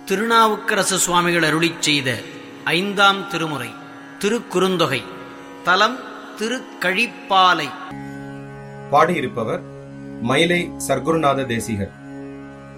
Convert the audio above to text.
திருநாவுக்கரசு சுவாமிகள் அருளிச் செய்த 5ஆம் திருமுறை திருக்குறுந்தொகை. தலம் திருக்கழிப்பாலை. பாடியிருப்பவர் மயிலை சர்க்குருநாத தேசிகர்.